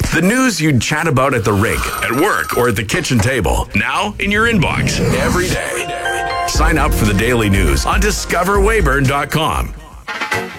The news you'd chat about at the rink, at work, or at the kitchen table. Now in your inbox every day. Sign up for the daily news on discoverweyburn.com.